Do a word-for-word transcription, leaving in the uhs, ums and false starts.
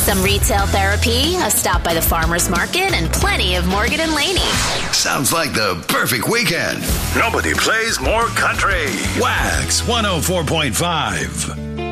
Some retail therapy, a stop by the farmer's market, and plenty of Morgan and Laney. Sounds like the perfect weekend. Nobody plays more country. Wax one oh four point five.